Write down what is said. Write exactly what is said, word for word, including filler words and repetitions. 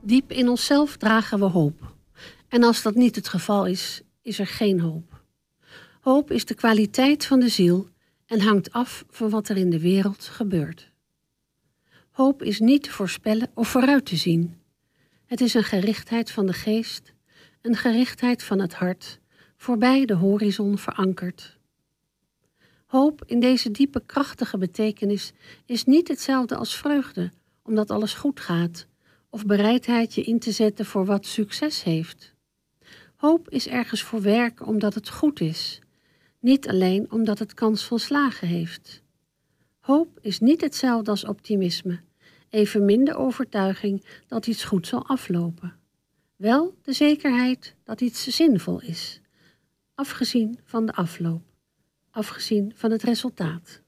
Diep in onszelf dragen we hoop. En als dat niet het geval is, is er geen hoop. Hoop is de kwaliteit van de ziel en hangt af van wat er in de wereld gebeurt. Hoop is niet te voorspellen of vooruit te zien. Het is een gerichtheid van de geest, een gerichtheid van het hart, voorbij de horizon verankerd. Hoop in deze diepe, krachtige betekenis is niet hetzelfde als vreugde, omdat alles goed gaat, of bereidheid je in te zetten voor wat succes heeft. Hoop is ergens voor werken omdat het goed is, niet alleen omdat het kans van slagen heeft. Hoop is niet hetzelfde als optimisme, evenmin de overtuiging dat iets goed zal aflopen. Wel de zekerheid dat iets zinvol is, afgezien van de afloop, afgezien van het resultaat.